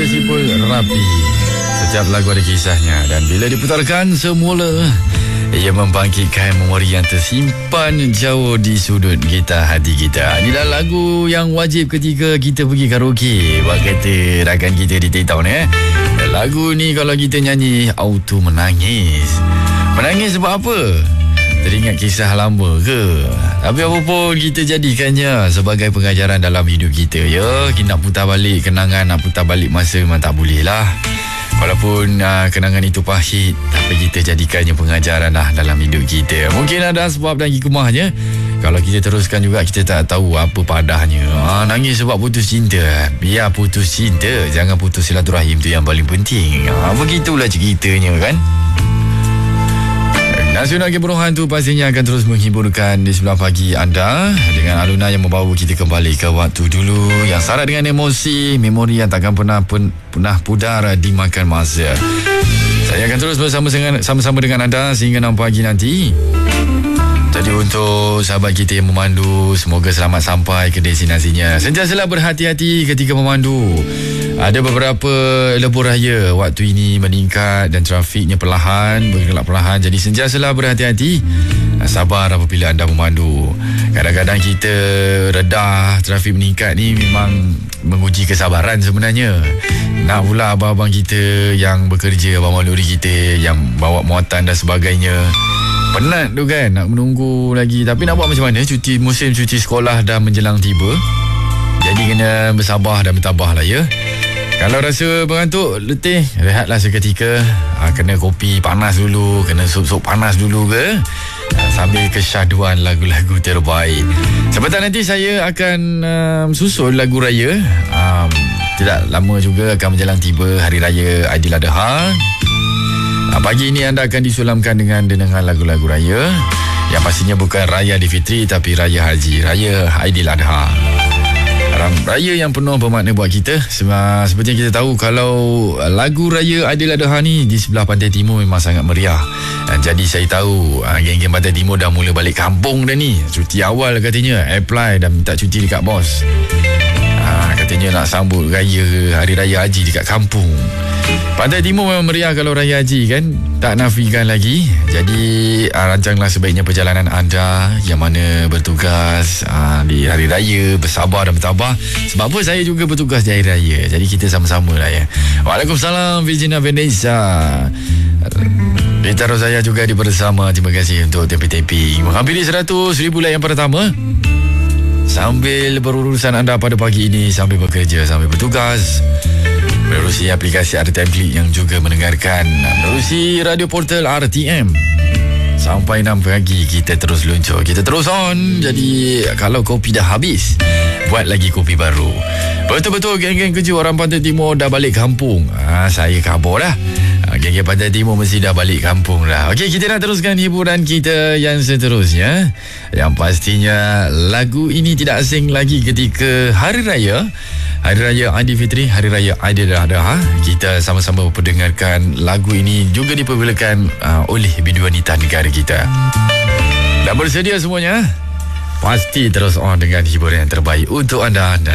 Sipul rapi. Setiap lagu ada kisahnya, dan bila diputarkan semula, ia membangkitkan memori yang tersimpan jauh di sudut gitar hati kita. Inilah lagu yang wajib ketika kita pergi karaoke, buat kata rakan kita di TikTok ni. Lagu ni kalau kita nyanyi auto menangis. Menangis sebab apa? Teringat kisah lama ke? Tapi apa pun kita jadikannya sebagai pengajaran dalam hidup kita, ya. Kita nak putar balik kenangan, nak putar balik masa memang tak boleh lah. Walaupun kenangan itu pahit, tapi kita jadikannya pengajaran lah dalam hidup kita. Mungkin ada sebab dan hikmahnya. Kalau kita teruskan juga, kita tak tahu apa padahnya. Nangis sebab putus cinta. Biar putus cinta, jangan putus silaturahim, tu yang paling penting. Begitulah ceritanya kan. Nasional Keburuhan tu pastinya akan terus menghiburkan di sebelah pagi anda dengan alunan yang membawa kita kembali ke waktu dulu yang syarat dengan emosi, memori yang takkan pernah pudar dimakan masa. Saya akan terus bersama-sama dengan anda sehingga 6 pagi nanti. Jadi untuk sahabat kita yang memandu, semoga selamat sampai ke destinasinya. Sentiasalah berhati-hati ketika memandu. Ada beberapa lebuh raya waktu ini meningkat dan trafiknya bergerak perlahan. Jadi sentiasalah berhati-hati. Sabar apabila anda memandu. Kadang-kadang kita redah trafik meningkat ni memang menguji kesabaran sebenarnya. Nak pula abang-abang kita yang bekerja, abang lori kita yang bawa muatan dan sebagainya, penat tu kan, nak menunggu lagi. Tapi nak buat macam mana? Musim cuti sekolah dah menjelang tiba. Jadi kena bersabar dan bertabah lah ya. Kalau rasa berantuk, letih, rehatlah seketika. Kena kopi panas dulu, kena sup-sup panas dulu ke, sambil kesyahduan lagu-lagu terbaik. Sebentar nanti saya akan susun lagu raya. Tidak lama juga akan menjelang tiba Hari Raya Aidiladha. Pagi ini anda akan disulamkan dengan dendangan lagu-lagu raya yang pastinya bukan Raya Aidilfitri tapi Raya Haji, Raya Aidiladha. Raya yang penuh bermakna buat kita. Seperti yang kita tahu, kalau lagu Raya Aidiladha ni di sebelah Pantai Timur memang sangat meriah. Jadi saya tahu geng-geng Pantai Timur dah mula balik kampung dah ni. Cuti awal katanya, apply dan minta cuti dekat bos. Katanya nak sambut Hari Raya Haji dekat kampung. Pantai Timur memang meriah kalau Raya Haji kan, tak nafikan lagi. Jadi rancanglah sebaiknya perjalanan anda yang mana bertugas di Hari Raya, bersabar dan bertabah. Sebab apa saya juga bertugas di Hari Raya. Jadi kita sama-sama lah ya. Waalaikumsalam Virginia Vanessa. Rita Rozaya juga bersama. Terima kasih untuk tepi-tepi menghampiri 100,000 like yang pertama. Sambil berurusan anda pada pagi ini, sambil bekerja, sambil bertugas, menerusi aplikasi RTM Klik yang juga mendengarkan, menerusi radio portal RTM. Sampai 6 pagi kita terus luncur, kita terus on. Jadi kalau kopi dah habis, buat lagi kopi baru. Betul-betul geng-geng kerja orang Pantai Timur dah balik kampung. Saya khabar dah, geng-geng Pantai Timur mesti dah balik kampung dah. Okey, kita nak teruskan hiburan kita yang seterusnya, yang pastinya lagu ini tidak asing lagi ketika Hari Raya Aidilfitri, Hari Raya Aidiladha. Kita sama-sama mendengarkan lagu ini, juga diperwilakan oleh bidu wanita negara kita. Dah bersedia semuanya? Pasti terus on dengan hiburan yang terbaik untuk anda.